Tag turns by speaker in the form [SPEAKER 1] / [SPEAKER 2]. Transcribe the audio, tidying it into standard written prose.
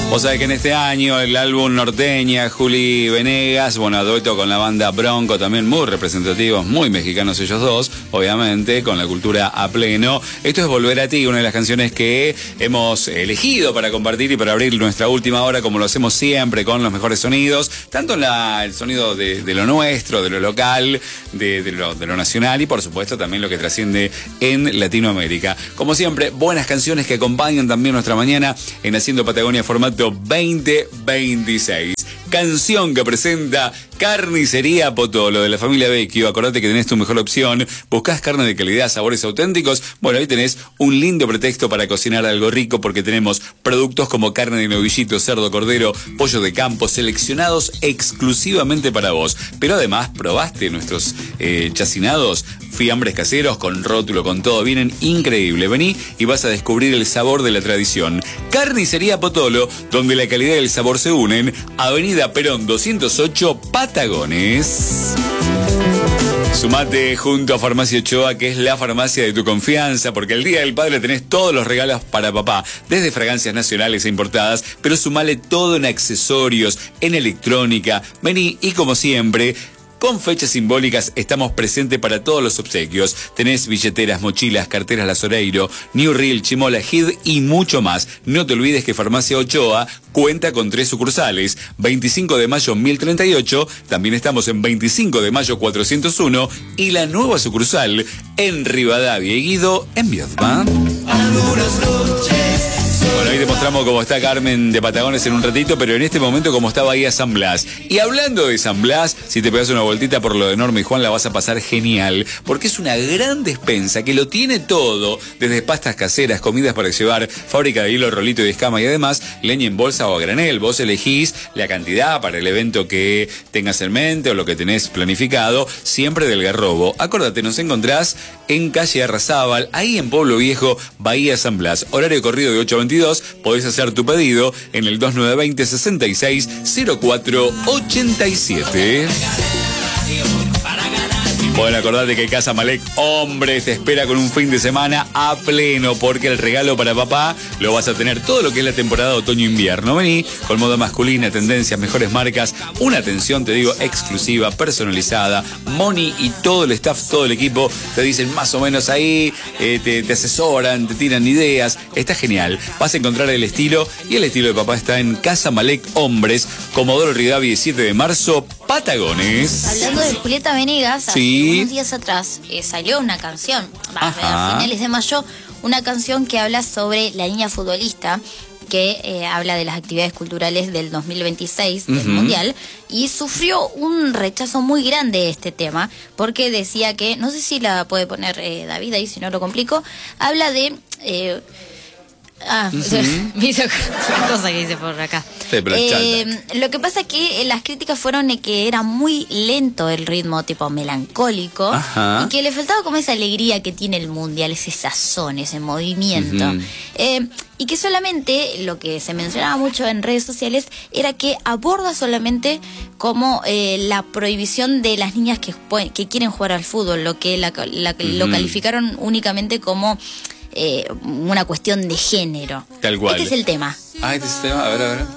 [SPEAKER 1] Vos sabés que en este año el álbum Norteña, Juli Venegas, bueno, dueto con la banda Bronco, también muy representativos, muy mexicanos ellos dos, obviamente, con la cultura a pleno. Esto es Volver a ti, una de las canciones que hemos elegido para compartir y para abrir nuestra última hora, como lo hacemos siempre, con los mejores sonidos, tanto en el sonido de lo nuestro, de lo local, de lo nacional y por supuesto también lo que trasciende en Latinoamérica. Como siempre, buenas canciones que acompañan también nuestra mañana en Haciendo Patagonia formato 2026. Canción que presenta Carnicería Potolo de la familia Vecchio. Acordate que tenés tu mejor opción. ¿Buscás carne de calidad, sabores auténticos? Bueno, ahí tenés un lindo pretexto para cocinar algo rico porque tenemos productos como carne de novillito, cerdo, cordero, pollo de campo, seleccionados exclusivamente para vos. Pero además, ¿probaste nuestros chacinados? Fiambres caseros con rótulo, con todo. Vienen increíble. Vení y vas a descubrir el sabor de la tradición. Carnicería Potolo, donde la calidad y el sabor se unen. Avenida Perón 208, Patagones. Sumate junto a Farmacia Ochoa, que es la farmacia de tu confianza, porque el Día del Padre tenés todos los regalos para papá, desde fragancias nacionales e importadas, pero sumale todo en accesorios, en electrónica. Vení y como siempre, con fechas simbólicas estamos presentes para todos los obsequios. Tenés billeteras, mochilas, carteras Lazoreiro, New Reel, Chimola, Hid y mucho más. No te olvides que Farmacia Ochoa cuenta con 3 sucursales. 25 de mayo 1038, también estamos en 25 de mayo 401 y la nueva sucursal en Rivadavia y Guido en Viedma. Bueno, ahí te mostramos cómo está Carmen de Patagones en un ratito, pero en este momento cómo está Bahía San Blas. Y hablando de San Blas, si te pegas una vueltita por lo de Norma y Juan la vas a pasar genial, porque es una gran despensa que lo tiene todo, desde pastas caseras, comidas para llevar, fábrica de hilo, rolito y escama y además leña en bolsa o a granel. Vos elegís la cantidad para el evento que tengas en mente o lo que tenés planificado, siempre del Garrobo. Acordate, nos encontrás en calle Arrazábal, ahí en Pueblo Viejo, Bahía San Blas. Horario corrido de 8 a 22. Podés hacer tu pedido en el 2920 66 04 87. Bueno, acordate que Casa Malek Hombres te espera con un fin de semana a pleno, porque el regalo para papá lo vas a tener todo lo que es la temporada otoño-invierno. Vení con moda masculina, tendencias, mejores marcas, una atención, te digo, exclusiva, personalizada. Moni y todo el staff, todo el equipo te dicen más o menos ahí, te asesoran, te tiran ideas. Está genial. Vas a encontrar el estilo y el estilo de papá está en Casa Malek Hombres, Comodoro Rivadavia 17 de marzo, Patagones.
[SPEAKER 2] Hablando de Julieta Venegas,
[SPEAKER 1] sí,
[SPEAKER 2] hace unos días atrás salió una canción, a finales de mayo, una canción que habla sobre la niña futbolista, que habla de las actividades culturales del 2026 del Mundial, y sufrió un rechazo muy grande este tema, porque decía que, no sé si la puede poner David ahí, si no lo complico, habla de... mira la cosa que dice por acá.
[SPEAKER 1] Sí,
[SPEAKER 2] lo que pasa es que las críticas fueron que era muy lento el ritmo, tipo melancólico, y que le faltaba como esa alegría que tiene el mundial, ese sazón, ese movimiento. Y que solamente lo que se mencionaba mucho en redes sociales era que aborda solamente como la prohibición de las niñas que quieren jugar al fútbol, lo que lo calificaron únicamente como una cuestión de género.
[SPEAKER 1] Tal cual.
[SPEAKER 2] Este es el tema.
[SPEAKER 1] Este es el tema. A ver.